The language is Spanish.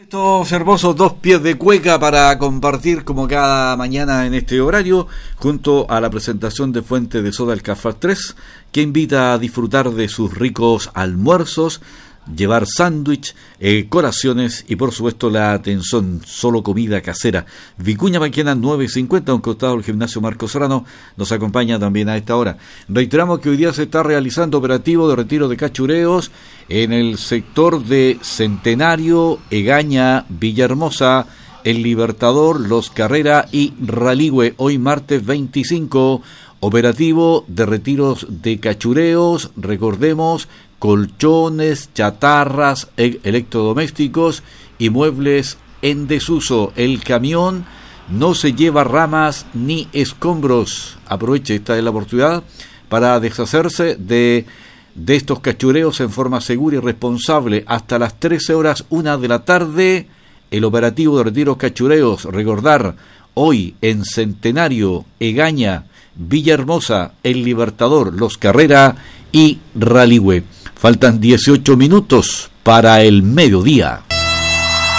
Estos hermosos dos pies de cueca para compartir como cada mañana en este horario, junto a la presentación de Fuente de Soda El Café 3, que invita a disfrutar de sus ricos almuerzos, llevar sándwich, colaciones y por supuesto la atención, solo comida casera. Vicuña Maquena 950, a un costado del gimnasio Marco Serrano, nos acompaña también a esta hora. Reiteramos que hoy día se está realizando operativo de retiro de cachureos en el sector de Centenario, Egaña, Villahermosa, El Libertador, Los Carrera y Raligüe. Hoy martes 25, operativo de retiros de cachureos, recordemos, colchones, chatarras, electrodomésticos y muebles en desuso. El camión no se lleva ramas ni escombros. Aproveche, esta es la oportunidad para deshacerse de estos cachureos en forma segura y responsable. Hasta las 13:01 de la tarde, el operativo de retiros cachureos. Recordar, hoy en Centenario, Egaña, Villahermosa, El Libertador, Los Carrera y Raligüe. Faltan 18 minutos para el mediodía.